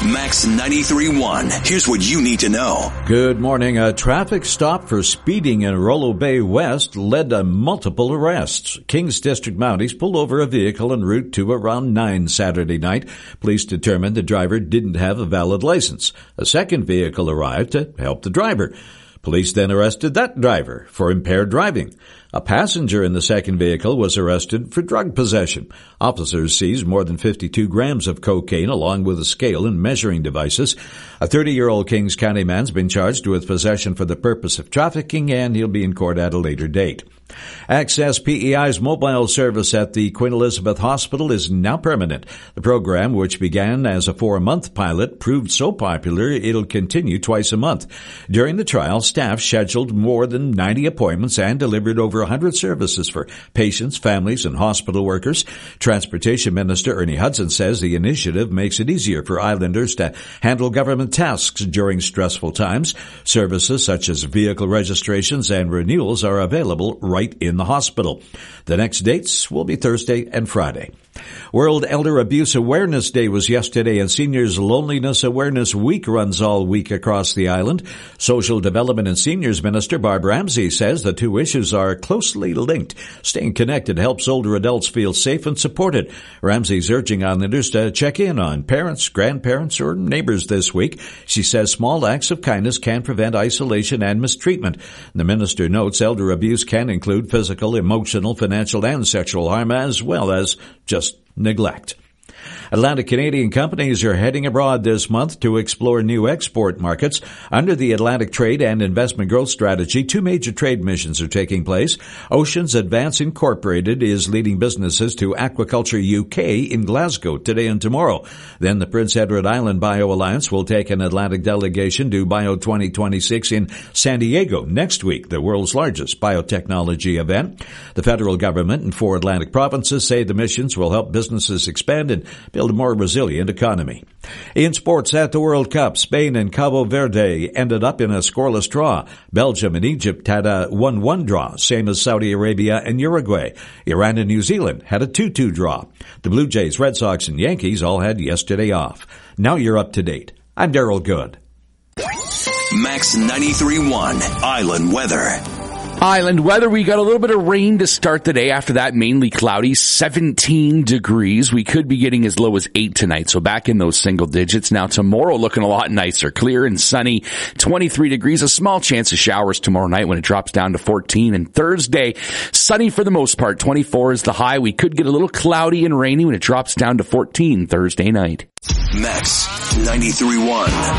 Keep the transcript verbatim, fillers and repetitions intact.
Max ninety-three point one. Here's what you need to know. Good morning. A traffic stop for speeding in Rollo Bay West led to multiple arrests. Kings District Mounties pulled over a vehicle en route to around nine Saturday night. Police determined the driver didn't have a valid license. A second vehicle arrived to help the driver. Police then arrested that driver for impaired driving. A passenger in the second vehicle was arrested for drug possession. Officers seized more than fifty-two grams of cocaine along with a scale and measuring devices. A thirty-year-old Kings County man's been charged with possession for the purpose of trafficking, and he'll be in court at a later date. Access P E I's mobile service at the Queen Elizabeth Hospital is now permanent. The program, which began as a four-month pilot, proved so popular it'll continue twice a month. During the trial, staff scheduled more than ninety appointments and delivered over one hundred services for patients, families, and hospital workers. Transportation Minister Ernie Hudson says the initiative makes it easier for islanders to handle government tasks during stressful times. Services such as vehicle registrations and renewals are available right in the hospital. The next dates will be Thursday and Friday. World Elder Abuse Awareness Day was yesterday, and Seniors Loneliness Awareness Week runs all week across the island. Social Development and Seniors Minister Barb Ramsey says the two issues are closely linked. Staying connected helps older adults feel safe and supported. Ramsey's urging islanders to check in on parents, grandparents, or neighbors this week. She says small acts of kindness can prevent isolation and mistreatment. The minister notes elder abuse can include physical, emotional, financial, and sexual harm, as well as just neglect. Atlantic Canadian companies are heading abroad this month to explore new export markets. Under the Atlantic Trade and Investment Growth Strategy, two major trade missions are taking place. Oceans Advance Incorporated is leading businesses to Aquaculture U K in Glasgow today and tomorrow. Then the Prince Edward Island Bio Alliance will take an Atlantic delegation to Bio twenty twenty-six in San Diego next week, the world's largest biotechnology event. The federal government and four Atlantic provinces say the missions will help businesses expand and build a more resilient economy. In sports at the World Cup, Spain and Cabo Verde ended up in a scoreless draw. Belgium and Egypt had a one one draw, same as Saudi Arabia and Uruguay. Iran and New Zealand had a two two draw. The Blue Jays, Red Sox, and Yankees all had yesterday off. Now you're up to date. I'm Daryl Good. Max ninety-three point one Island Weather. Island weather, we got a little bit of rain to start the day. After that, mainly cloudy, seventeen degrees. We could be getting as low as eight tonight, so back in those single digits. Now tomorrow looking a lot nicer, clear and sunny, twenty-three degrees. A small chance of showers tomorrow night when it drops down to fourteen. And Thursday, sunny for the most part, twenty-four is the high. We could get a little cloudy and rainy when it drops down to fourteen Thursday night. Max ninety-three point one.